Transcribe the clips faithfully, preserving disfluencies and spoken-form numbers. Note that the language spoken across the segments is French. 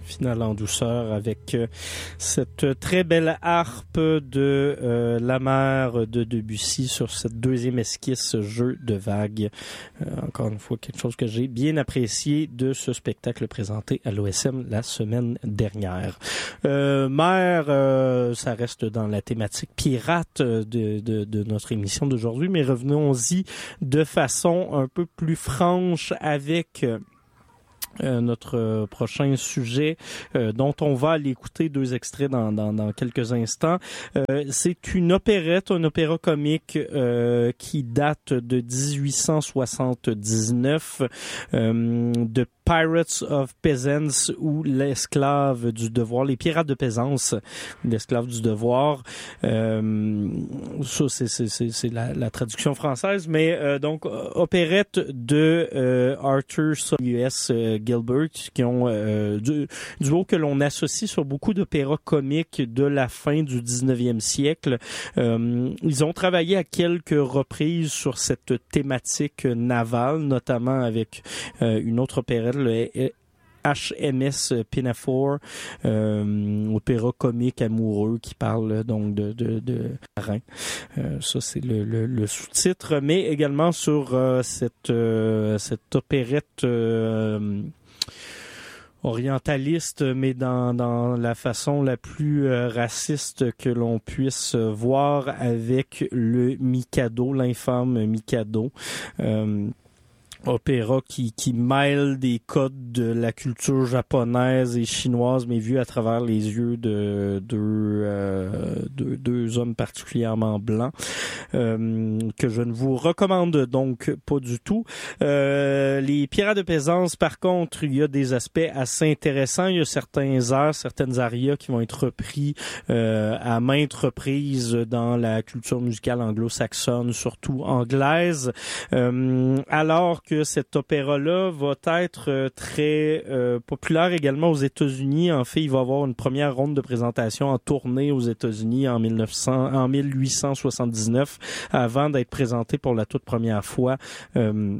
finale en douceur avec euh, cette très belle harpe de euh, La Mer de Debussy sur cette deuxième esquisse Jeu de vagues. Euh, encore une fois, quelque chose que j'ai bien apprécié de ce spectacle présenté à l'O S M la semaine dernière. Euh, Mer, euh, ça reste dans la thématique pirate de, de, de notre émission d'aujourd'hui, mais revenons-y de façon un peu plus franche avec... Euh, Euh, notre euh, prochain sujet euh, dont on va aller écouter deux extraits dans, dans, dans quelques instants. Euh, c'est une opérette, un opéra comique euh, qui date de dix-huit cent soixante-dix-neuf euh, de Pirates of Penzance ou l'esclave du devoir, les pirates de Penzance, l'esclave du devoir. Euh, ça, c'est, c'est, c'est, c'est la, la traduction française, mais euh, donc opérette de euh, Arthur U S Euh, Gilbert, qui ont euh, du duo que l'on associe sur beaucoup d'opéras comiques de la fin du dix-neuvième siècle. Euh, ils ont travaillé à quelques reprises sur cette thématique navale, notamment avec euh, une autre opérette, le H M S Pinafore, euh, opéra comique amoureux qui parle donc de de, de marin. Euh, ça c'est le, le, le sous-titre, mais également sur euh, cette euh, cette opérette euh, orientaliste, mais dans dans la façon la plus euh, raciste que l'on puisse voir, avec le Mikado, l'infâme Mikado. Euh, opéra qui, qui mêle des codes de la culture japonaise et chinoise, mais vu à travers les yeux de deux, euh, de, deux hommes particulièrement blancs, euh, que je ne vous recommande donc pas du tout. Euh, les Pirates de Penzance, par contre, il y a des aspects assez intéressants. Il y a certains airs, certaines arias qui vont être repris euh, à maintes reprises dans la culture musicale anglo-saxonne, surtout anglaise, euh, alors que que cet opéra-là va être euh, très euh, populaire également aux États-Unis. En fait, il va avoir une première ronde de présentation en tournée aux États-Unis en mille neuf cents, en mille huit cent soixante-dix-neuf, avant d'être présenté pour la toute première fois euh,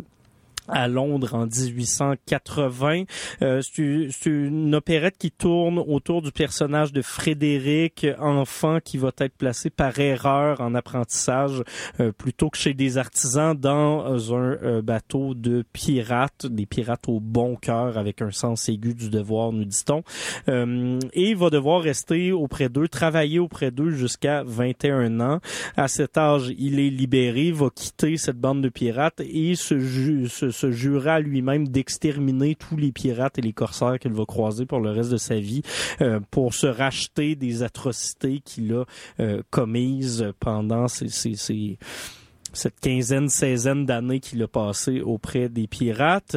à Londres en dix-huit cent quatre-vingts. Euh, c'est, c'est une opérette qui tourne autour du personnage de Frédéric, enfant qui va être placé par erreur en apprentissage euh, plutôt que chez des artisans dans un euh, bateau de pirates, des pirates au bon cœur avec un sens aigu du devoir, nous dit-on. Euh, et il va devoir rester auprès d'eux, travailler auprès d'eux jusqu'à vingt et un ans. À cet âge, il est libéré, va quitter cette bande de pirates et se, ju- se se jura lui-même d'exterminer tous les pirates et les corsaires qu'il va croiser pour le reste de sa vie, euh, pour se racheter des atrocités qu'il a euh, commises pendant ces, ces, ces cette quinzaine, seizaine d'années qu'il a passé auprès des pirates.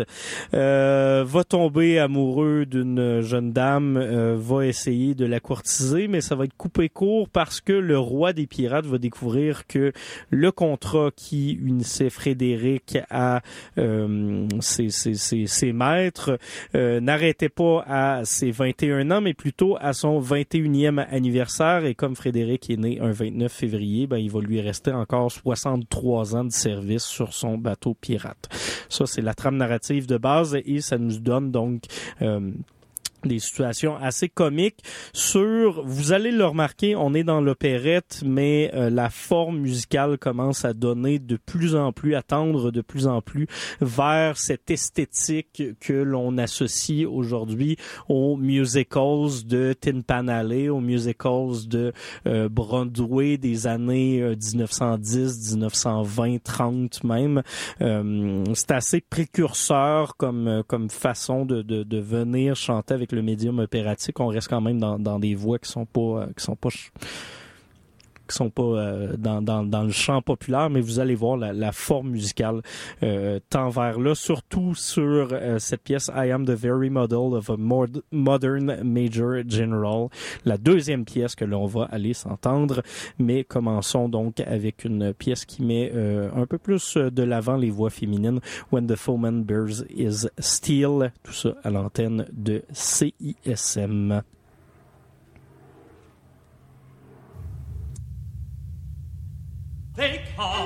Euh, va tomber amoureux d'une jeune dame, euh, va essayer de la courtiser, mais ça va être coupé court parce que le roi des pirates va découvrir que le contrat qui unissait Frédéric à euh, ses, ses, ses, ses maîtres euh, n'arrêtait pas à ses vingt et un ans, mais plutôt à son vingt et unième anniversaire. Et comme Frédéric est né un vingt-neuf février, ben, il va lui rester encore soixante-trois ans de service sur son bateau pirate. Ça, c'est la trame narrative de base et ça nous donne donc euh, des situations assez comiques sur, vous allez le remarquer, on est dans l'opérette, mais euh, la forme musicale commence à donner de plus en plus, à tendre de plus en plus vers cette esthétique que l'on associe aujourd'hui aux musicals de Tin Pan Alley, aux musicals de euh, Broadway des années euh, dix-neuf cent dix, dix-neuf cent vingt, trente même. Euh, c'est assez précurseur comme comme façon de de, de venir chanter avec le médium opératique. On reste quand même dans, dans des voix qui sont pas euh, qui sont pas qui sont pas euh, dans, dans dans le chant populaire, mais vous allez voir la, la forme musicale euh, tend vers là, surtout sur euh, cette pièce I Am the Very Model of a Mod- Modern Major General, la deuxième pièce que l'on va aller s'entendre. Mais commençons donc avec une pièce qui met euh, un peu plus de l'avant les voix féminines. When the Foeman Bears His Steel, tout ça à l'antenne de C I S M. They call